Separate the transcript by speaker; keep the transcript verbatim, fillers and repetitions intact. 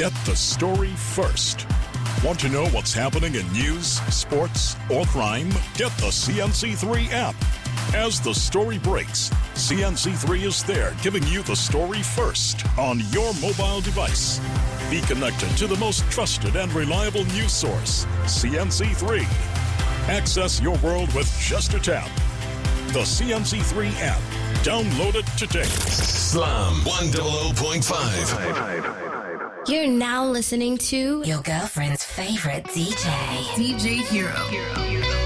Speaker 1: Get the story first. Want to know what's happening in news, sports, or crime? Get the C N C three app. As the story breaks, C N C three is there giving you the story first on your mobile device. Be connected to the most trusted and reliable news source, C N C three. Access your world with just a tap. The C N C three app. Download it today.
Speaker 2: Slam one hundred point five.
Speaker 3: You're now listening to your girlfriend's favorite D J, D J Hero. Hero.